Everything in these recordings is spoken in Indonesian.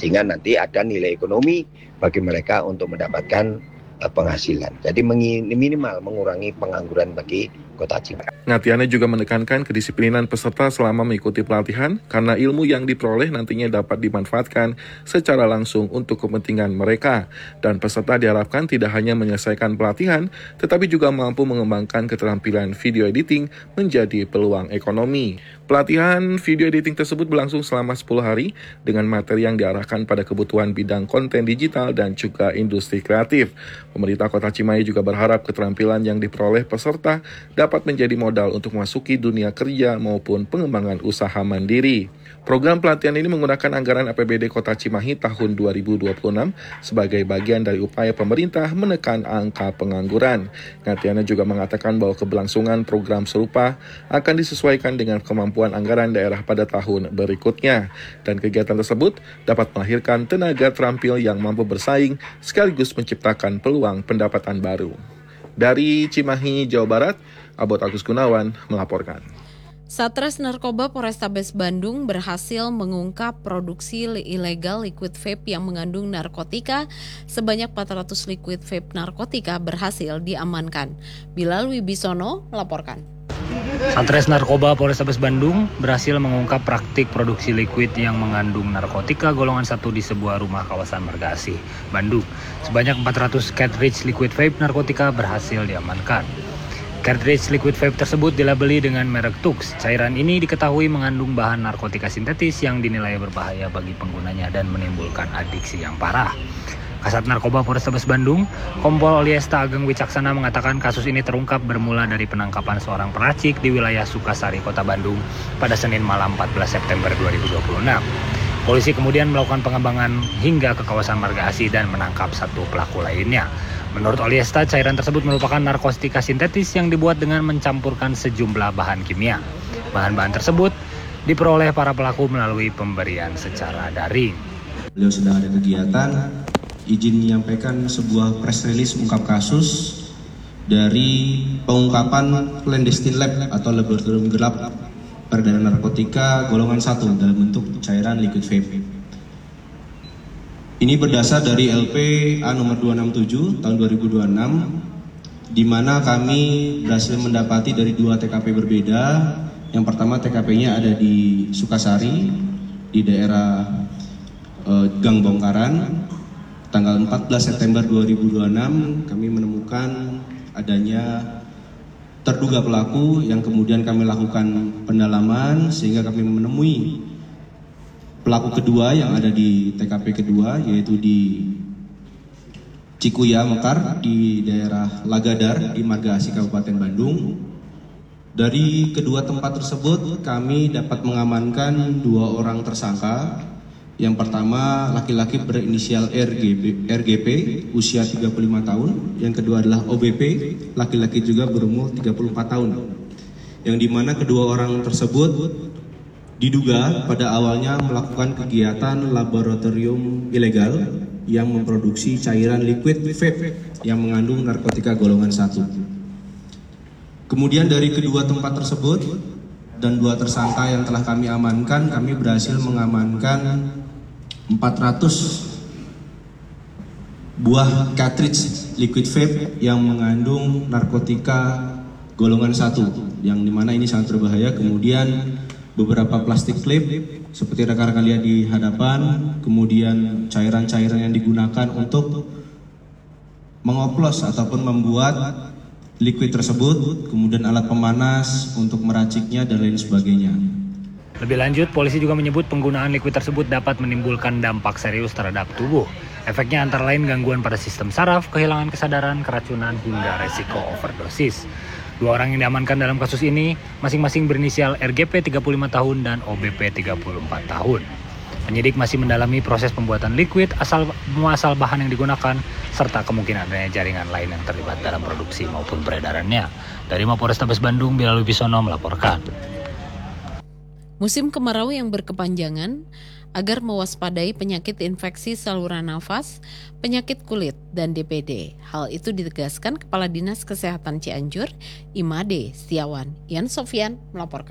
sehingga nanti ada nilai ekonomi bagi mereka untuk mendapatkan penghasilan. Jadi minimal mengurangi pengangguran bagi Kota Cimahi. Ngatiane juga menekankan kedisiplinan peserta selama mengikuti pelatihan karena ilmu yang diperoleh nantinya dapat dimanfaatkan secara langsung untuk kepentingan mereka. Dan peserta diharapkan tidak hanya menyelesaikan pelatihan, tetapi juga mampu mengembangkan keterampilan video editing menjadi peluang ekonomi. Pelatihan video editing tersebut berlangsung selama 10 hari dengan materi yang diarahkan pada kebutuhan bidang konten digital dan juga industri kreatif. Pemerintah Kota Cimahi juga berharap keterampilan yang diperoleh peserta dapat menjadi modal untuk memasuki dunia kerja maupun pengembangan usaha mandiri. Program pelatihan ini menggunakan anggaran APBD Kota Cimahi tahun 2026 sebagai bagian dari upaya pemerintah menekan angka pengangguran. Ngatiane juga mengatakan bahwa keberlangsungan program serupa akan disesuaikan dengan kemampuan anggaran daerah pada tahun berikutnya. Dan kegiatan tersebut dapat melahirkan tenaga terampil yang mampu bersaing sekaligus menciptakan peluang pendapatan baru. Dari Cimahi, Jawa Barat, Abot Agus Gunawan melaporkan. Satres Narkoba Polrestabes Bandung berhasil mengungkap produksi ilegal liquid vape yang mengandung narkotika. Sebanyak 400 liquid vape narkotika berhasil diamankan. Bilal Wibisono melaporkan. Satres Narkoba Polrestabes Bandung berhasil mengungkap praktik produksi liquid yang mengandung narkotika golongan 1 di sebuah rumah kawasan Marga Asih, Bandung. Sebanyak 400 cartridge liquid vape narkotika berhasil diamankan. Cartridge liquid vape tersebut dilabeli dengan merek Tux. Cairan ini diketahui mengandung bahan narkotika sintetis yang dinilai berbahaya bagi penggunanya dan menimbulkan adiksi yang parah. Kasat Narkoba Polrestabes Bandung, Kompol Oliesta Ageng Wicaksana mengatakan kasus ini terungkap bermula dari penangkapan seorang peracik di wilayah Sukasari, Kota Bandung pada Senin malam 14 September 2026. Polisi kemudian melakukan pengembangan hingga ke kawasan Marga Asih dan menangkap satu pelaku lainnya. Menurut Oliesta, cairan tersebut merupakan narkotika sintetis yang dibuat dengan mencampurkan sejumlah bahan kimia. Bahan-bahan tersebut diperoleh para pelaku melalui pemberian secara daring. Beliau sedang ada kegiatan, izin menyampaikan sebuah press release ungkap kasus dari pengungkapan clandestine lab atau laboratorium gelap peredaran narkotika golongan 1 dalam bentuk cairan liquid vape. Ini berdasar dari LP A nomor 267 tahun 2026, di mana kami berhasil mendapati dari 2 TKP berbeda. Yang pertama TKP-nya ada di Sukasari, di daerah Gang Bongkaran. Tanggal 14 September 2026 kami menemukan adanya terduga pelaku yang kemudian kami lakukan pendalaman sehingga kami menemui pelaku kedua yang ada di TKP kedua, yaitu di Cikuya, Mekar, di daerah Lagadar, di Marga Asih, Kabupaten Bandung. Dari kedua tempat tersebut, kami dapat mengamankan 2 orang tersangka. Yang pertama, laki-laki berinisial RGP, usia 35 tahun. Yang kedua adalah OBP, laki-laki juga berumur 34 tahun. Yang dimana kedua orang tersebut diduga pada awalnya melakukan kegiatan laboratorium ilegal yang memproduksi cairan liquid vape yang mengandung narkotika golongan 1. Kemudian dari kedua tempat tersebut dan 2 tersangka yang telah kami amankan, kami berhasil mengamankan 400 buah cartridge liquid vape yang mengandung narkotika golongan 1, yang dimana ini sangat berbahaya. Kemudian beberapa plastik klip seperti rekan-rekan lihat di hadapan, kemudian cairan-cairan yang digunakan untuk mengoplos ataupun membuat liquid tersebut, kemudian alat pemanas untuk meraciknya dan lain sebagainya. Lebih lanjut, polisi juga menyebut penggunaan liquid tersebut dapat menimbulkan dampak serius terhadap tubuh. Efeknya antara lain gangguan pada sistem saraf, kehilangan kesadaran, keracunan, hingga resiko overdosis. 2 orang yang diamankan dalam kasus ini masing-masing berinisial RGP 35 tahun dan OBP 34 tahun. Penyidik masih mendalami proses pembuatan liquid, muasal bahan yang digunakan, serta kemungkinan adanya jaringan lain yang terlibat dalam produksi maupun peredarannya. Dari Mapolrestabes Bandung, Bilal Wibisono melaporkan. Musim kemarau yang berkepanjangan agar mewaspadai penyakit infeksi saluran nafas, penyakit kulit, dan DPD. Hal itu ditegaskan Kepala Dinas Kesehatan Cianjur, Imade Setiawan. Ian Sofian melaporkan.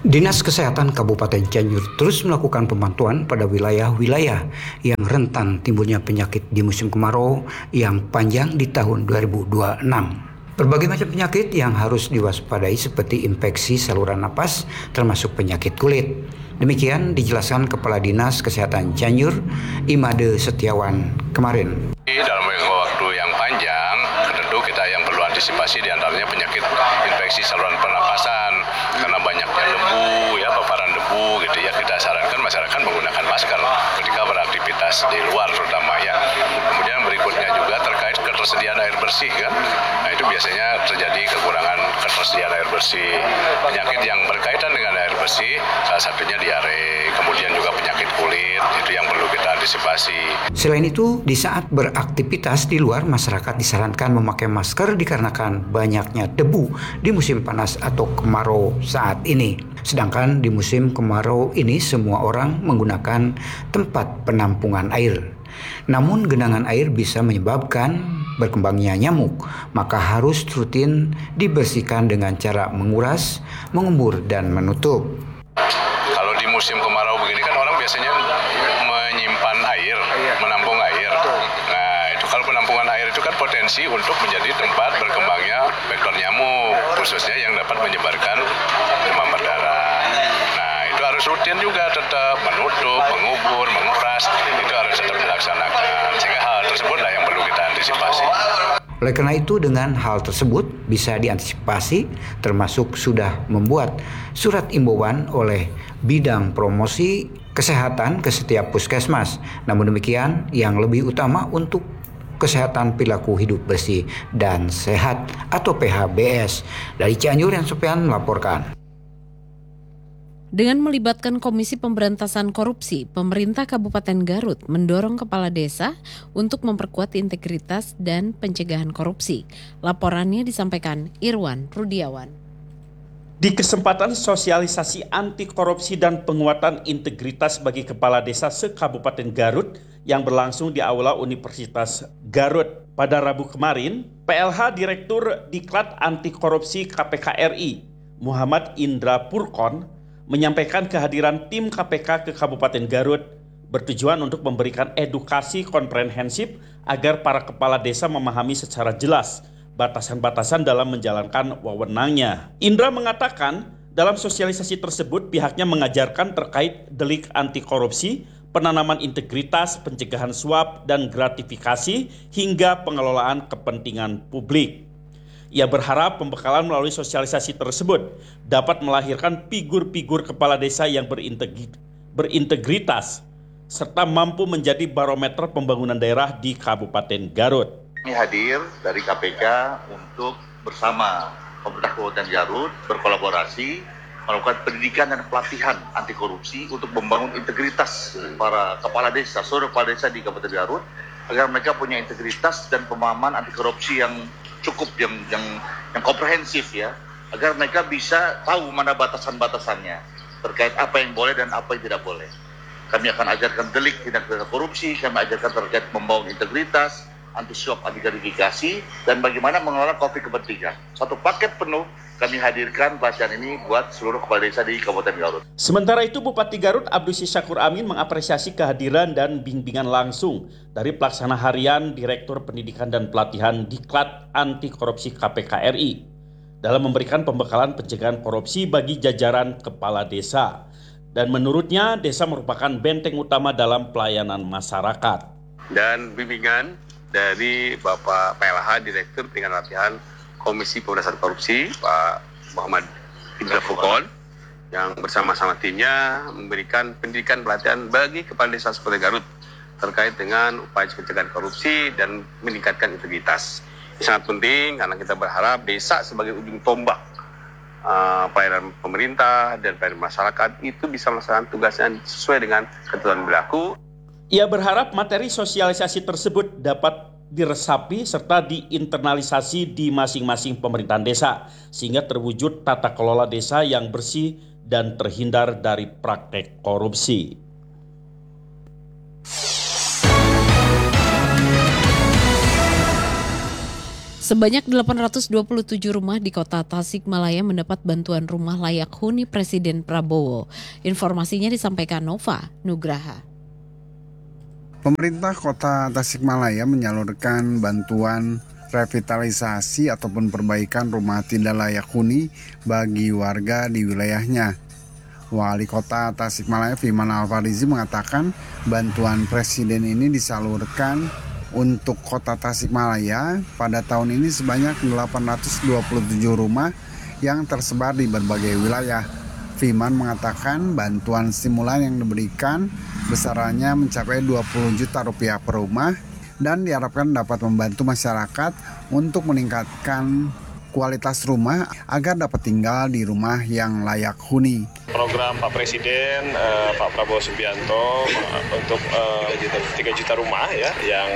Dinas Kesehatan Kabupaten Cianjur terus melakukan pemantauan pada wilayah-wilayah yang rentan timbulnya penyakit di musim kemarau yang panjang di tahun 2026. Berbagai macam penyakit yang harus diwaspadai seperti infeksi saluran napas termasuk penyakit kulit. Demikian dijelaskan Kepala Dinas Kesehatan Cianjur, Imade Setiawan kemarin. Dalam waktu yang panjang, tentu kita yang perlu antisipasi diantaranya penyakit infeksi saluran pernapasan karena banyaknya debu, paparan debu gitu ya. Kita sarankan masyarakat menggunakan masker ketika beraktivitas di luar terutama ya. Kemudian berikutnya juga terkait ketersediaan air bersih kan. Nah itu biasanya terjadi kekurangan ketersediaan air bersih. Penyakit yang berkaitan dengan air bersih salah satunya diare, kemudian juga penyakit kulit itu yang perlu kita antisipasi. Selain itu, di saat beraktivitas di luar, masyarakat disarankan memakai masker dikarenakan banyaknya debu di musim panas atau kemarau saat ini. Sedangkan di musim kemarau ini semua orang menggunakan tempat penampungan air. Namun genangan air bisa menyebabkan berkembangnya nyamuk, maka harus rutin dibersihkan dengan cara menguras, mengembur, dan menutup. Kalau di musim kemarau begini kan orang biasanya menyimpan air, menampung air. Nah itu kalau penampungan air itu kan potensi untuk menjadi tempat berkembangnya vektor nyamuk, khususnya yang dapat menyebarkan demam berdarah. Nah itu harus rutin juga tetap menutup, mengubur, menguras, itu harus tetap dilaksanakan. Sehingga hal tersebutlah yang perlu kita antisipasi. Oleh karena itu, dengan hal tersebut bisa diantisipasi, termasuk sudah membuat surat imbauan oleh bidang promosi kesehatan ke setiap puskesmas. Namun demikian, yang lebih utama untuk kesehatan perilaku hidup bersih dan sehat atau PHBS. Dari Cianjur, yang Sofian melaporkan. Dengan melibatkan Komisi Pemberantasan Korupsi, pemerintah Kabupaten Garut mendorong kepala desa untuk memperkuat integritas dan pencegahan korupsi. Laporannya disampaikan Irwan Rudiawan. Di kesempatan sosialisasi anti korupsi dan penguatan integritas bagi kepala desa se-Kabupaten Garut yang berlangsung di Aula Universitas Garut pada Rabu kemarin, PLH Direktur Diklat Anti Korupsi KPK RI, Muhammad Indra Purkon, menyampaikan kehadiran tim KPK ke Kabupaten Garut bertujuan untuk memberikan edukasi komprehensif agar para kepala desa memahami secara jelas batasan-batasan dalam menjalankan wewenangnya. Indra mengatakan dalam sosialisasi tersebut pihaknya mengajarkan terkait delik anti korupsi, penanaman integritas, pencegahan suap dan gratifikasi hingga pengelolaan kepentingan publik. Ia berharap pembekalan melalui sosialisasi tersebut dapat melahirkan figur-figur kepala desa yang berintegritas serta mampu menjadi barometer pembangunan daerah di Kabupaten Garut. Kami hadir dari KPK untuk bersama pemerintah Kabupaten Garut berkolaborasi melakukan pendidikan dan pelatihan anti korupsi untuk membangun integritas para kepala desa, seluruh kepala desa di Kabupaten Garut agar mereka punya integritas dan pemahaman anti korupsi yang cukup, yang komprehensif ya, agar mereka bisa tahu mana batasan-batasannya terkait apa yang boleh dan apa yang tidak boleh. Kami akan ajarkan delik tindak pidana korupsi, kami ajarkan terkait membangun integritas, anti suap, anti gratifikasi, dan bagaimana mengelola konflik kepentingan. Satu paket penuh kami hadirkan pelatihan ini buat seluruh kepala desa di Kabupaten Garut. Sementara itu, Bupati Garut Abdus Syakur Amin mengapresiasi kehadiran dan bimbingan langsung dari pelaksana harian Direktur Pendidikan dan Pelatihan Diklat Anti Korupsi KPK RI dalam memberikan pembekalan pencegahan korupsi bagi jajaran kepala desa. Dan menurutnya, desa merupakan benteng utama dalam pelayanan masyarakat. Dan bimbingan dari Bapak PLH Direktur Pendidikan dan Pelatihan Komisi Pemberantasan Korupsi, Pak Muhammad Indra Purkon, yang bersama-sama timnya memberikan pendidikan pelatihan bagi kepala desa Kabupaten Garut terkait dengan upaya pencegahan korupsi dan meningkatkan integritas. Ini sangat penting karena kita berharap desa sebagai ujung tombak pelayanan pemerintah dan pelayanan masyarakat itu bisa melaksanakan tugasnya sesuai dengan ketentuan berlaku. Ia berharap materi sosialisasi tersebut dapat diresapi serta diinternalisasi di masing-masing pemerintahan desa sehingga terwujud tata kelola desa yang bersih dan terhindar dari praktek korupsi. Sebanyak 827 rumah di kota Tasikmalaya mendapat bantuan rumah layak huni Presiden Prabowo. Informasinya disampaikan Nova Nugraha. Pemerintah Kota Tasikmalaya menyalurkan bantuan revitalisasi ataupun perbaikan rumah tidak layak huni bagi warga di wilayahnya. Wali Kota Tasikmalaya Firman Alfarizi mengatakan bantuan Presiden ini disalurkan untuk Kota Tasikmalaya pada tahun ini sebanyak 827 rumah yang tersebar di berbagai wilayah. Firman mengatakan bantuan stimulan yang diberikan besarannya mencapai 20 juta rupiah per rumah dan diharapkan dapat membantu masyarakat untuk meningkatkan kualitas rumah agar dapat tinggal di rumah yang layak huni. Program Pak Presiden Pak Prabowo Subianto untuk 3 juta rumah ya yang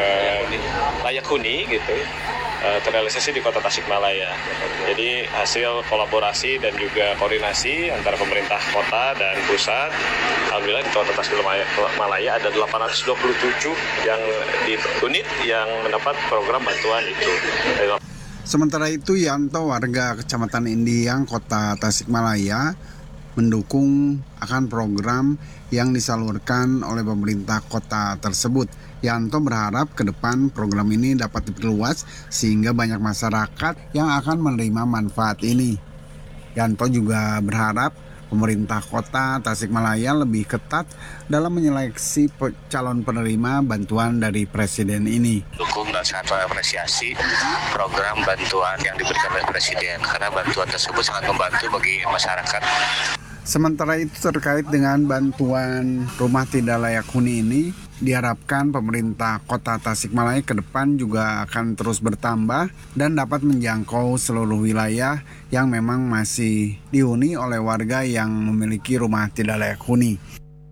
layak huni gitu terrealisasi di Kota Tasikmalaya. Jadi hasil kolaborasi dan juga koordinasi antara pemerintah kota dan pusat, alhamdulillah di Kota Tasikmalaya ada 827 yang di unit yang mendapat program bantuan itu. Sementara itu, Yanto, warga Kecamatan Indiang, Kota Tasikmalaya, mendukung akan program yang disalurkan oleh pemerintah kota tersebut. Yanto berharap ke depan program ini dapat diperluas sehingga banyak masyarakat yang akan menerima manfaat ini. Yanto juga berharap pemerintah kota Tasikmalaya lebih ketat dalam menyeleksi calon penerima bantuan dari Presiden ini. Dukung dan sangat mengapresiasi program bantuan yang diberikan oleh Presiden karena bantuan tersebut sangat membantu bagi masyarakat. Sementara itu terkait dengan bantuan rumah tidak layak huni ini, diharapkan pemerintah Kota Tasikmalaya ke depan juga akan terus bertambah dan dapat menjangkau seluruh wilayah yang memang masih dihuni oleh warga yang memiliki rumah tidak layak huni.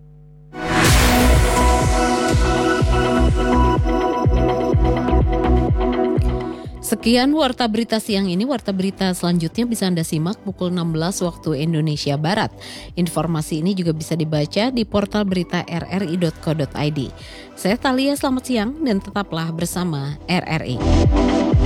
Sekian Warta Berita siang ini. Warta Berita selanjutnya bisa Anda simak pukul 16 waktu Indonesia Barat. Informasi ini juga bisa dibaca di portal berita rri.co.id. Saya Thalia, selamat siang dan tetaplah bersama RRI.